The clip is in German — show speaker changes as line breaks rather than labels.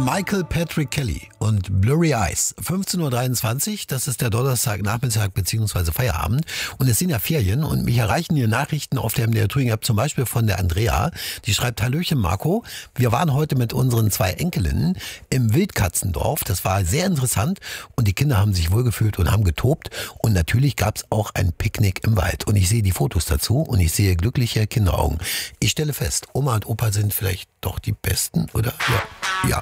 Michael Patrick Kelly und Blurry Eyes. 15.23 Uhr, das ist der Donnerstagnachmittag bzw. Feierabend. Und es sind ja Ferien und mich erreichen hier Nachrichten auf der MDR Touring App, zum Beispiel von der Andrea. Die schreibt: Hallöchen Marco, wir waren heute mit unseren 2 Enkelinnen im Wildkatzendorf. Das war sehr interessant und die Kinder haben sich wohlgefühlt und haben getobt. Und natürlich gab es auch ein Picknick im Wald. Und ich sehe die Fotos dazu und ich sehe glückliche Kinderaugen. Ich stelle fest, Oma und Opa sind vielleicht doch die Besten, oder? Ja. Ja.